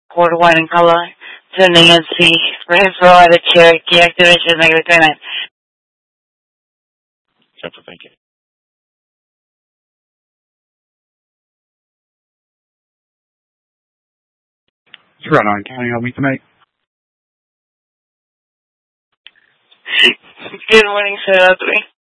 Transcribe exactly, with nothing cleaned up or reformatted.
quarter one in color, sending N C for his role at the Cherokee activation negative twenty-nine. Central, thank you. zero nine, can you help me tonight? Good morning, sir.